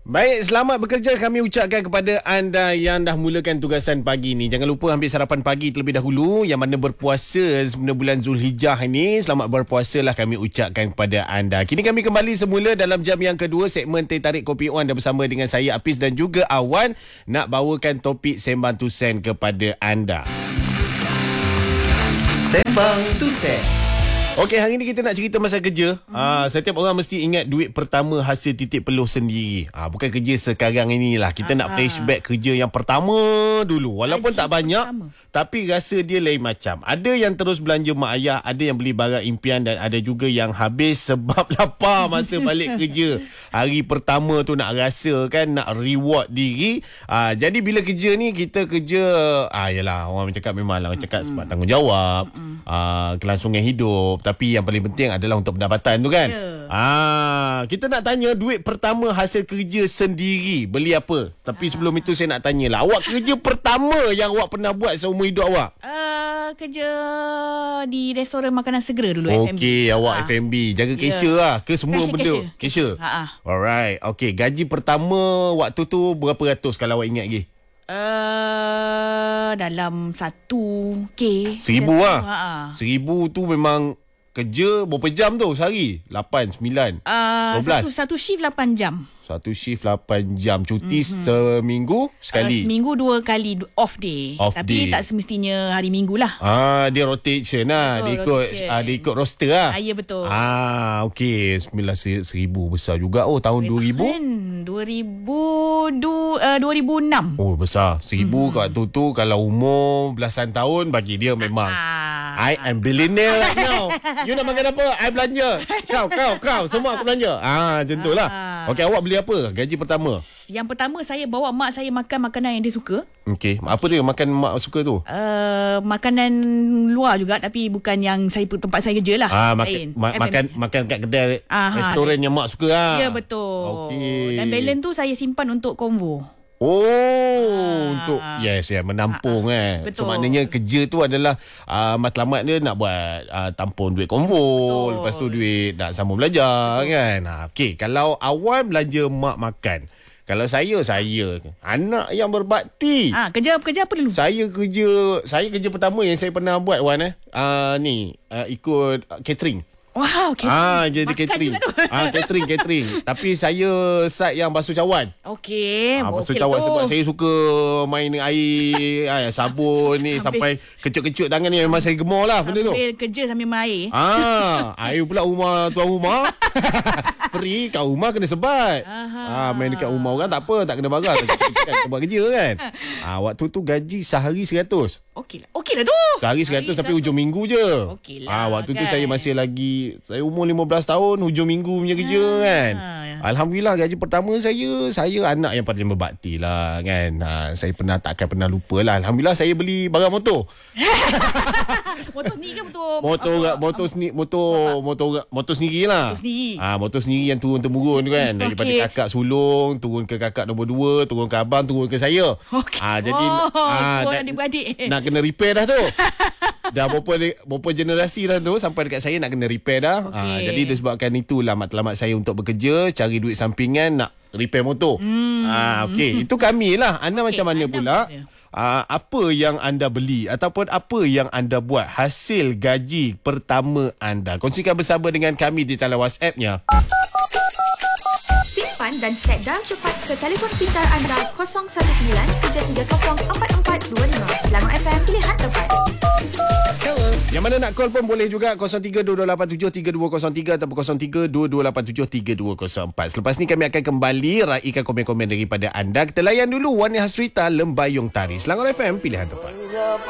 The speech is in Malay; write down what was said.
Baik, selamat bekerja kami ucapkan kepada anda yang dah mulakan tugasan pagi ni. Jangan lupa ambil sarapan pagi terlebih dahulu. Yang mana berpuasa sebenarnya bulan Zulhijjah ini, selamat berpuasa lah kami ucapkan kepada anda. Kini kami kembali semula dalam jam yang kedua segmen Teh Tarik Kopi On, dan bersama dengan saya Apis dan juga Awan nak bawakan topik Sembang Tusen kepada anda. Sembang Tusen. Okey, hari ni kita nak cerita pasal kerja. Setiap orang mesti ingat duit pertama hasil titik peluh sendiri. Bukan kerja sekarang inilah. Kita nak flashback kerja yang pertama dulu. Walaupun tak banyak, tapi rasa dia lain macam. Ada yang terus belanja mak ayah, ada yang beli barang impian, dan ada juga yang habis sebab lapar masa balik kerja. Hari pertama tu nak rasa kan, nak reward diri. Jadi bila kerja ni, kita kerja, yalah, orang cakap memanglah, orang cakap sebab tanggungjawab, kelangsungan hidup. Tapi yang paling penting adalah untuk pendapatan tu kan. Kita nak tanya duit pertama hasil kerja sendiri beli apa. Tapi sebelum itu saya nak tanyalah, awak kerja pertama yang awak pernah buat seumur hidup awak? Kerja di restoran makanan segera dulu. Okey, awak F&B jaga cashier lah ke semua benda? Cashier. Alright. Okey, gaji pertama waktu tu berapa ratus kalau awak ingat lagi? Dalam 1K. 1,000 lah. 1,000 tu memang kerja berapa jam tu sehari? 8, 9, 12? Satu shift 8 jam. Satu shift 8 jam. Cuti seminggu sekali? Seminggu 2 kali off day. Tapi tak semestinya hari minggu lah. Dia rotation lah. Betul, dia ikut roster lah. Ya, betul. Okey. 1,000 besar juga. Tahun 2000? 2006. Besar. 1,000 kat tu kalau umur belasan tahun, bagi dia memang I am billionaire right now. You nak makan apa? I belanja. Kau semua aku belanja. Macam tu lah. Okey, awak beli apa gaji pertama? Yang pertama, saya bawa mak saya makan makanan yang dia suka. Okey, apa dia makan mak suka tu? Makanan luar juga, tapi bukan yang tempat saya kerja lah. Makan kat kedai restoran yang mak suka lah. Ya, betul. Okey. Dan balance tu saya simpan untuk konvo. Untuk menampung kan. Betul. So maknanya kerja tu adalah matlamat dia nak buat tampung duit konvo. Lepas tu duit nak sambung belajar. Betul. Kan. Okey, kalau awal belanja mak makan, kalau saya anak yang berbakti. Kerja apa dulu? Saya kerja pertama yang saya pernah buat, Wan, ikut catering. Wow, catering. Jadi catering. Catering. Tapi saya side yang basuh cawan. Okey. Basuh cawan sebab saya suka main dengan air, sabun ni sampai kecut-kecut tangan ni, memang saya gemar lah benda tu. Sambil kerja sambil main air. Air pula tuan rumah. Free kat rumah kena sebat. Main dekat rumah orang tak apa, tak kena marah. Kita buat kerja kan. Waktu tu gaji sehari 100. Okey lah tu. Sehari 100 tapi hujung minggu je. Waktu tu saya masih lagi, saya umur 15 tahun, hujung minggu punya kerja kan. Alhamdulillah, gaji pertama saya anak yang paling berbakti lah kan. Saya takkan pernah lupa lah. Alhamdulillah, saya beli barang motor. Motor sendiri ke motor sendiri lah. Motor sendiri yang turun-temurun kan. Daripada kakak sulung, turun ke kakak nombor 2, turun ke abang, turun ke saya. Jadi nak kena repair dah tu. Dah berapa generasi dah tu, sampai dekat saya nak kena repair dah. Jadi disebabkan itulah matlamat saya untuk bekerja, cari duit sampingan nak repair motor. Okey, itu kami lah. Anda macam mana pula? Apa yang anda beli ataupun apa yang anda buat hasil gaji pertama anda? Kongsikan bersama dengan kami di talian WhatsApp-nya. Simpan dan set dial cepat ke telefon pintar anda 019-330-4425. Selangor FM, pilihan tepat. Yang mana nak call pun boleh juga, 0322873203 ataupun 0322873204. Selepas ni kami akan kembali raikan komen-komen daripada anda. Kita layan dulu Wani Hasrita, Lembayung Tari. Selangor FM, pilihan tepat.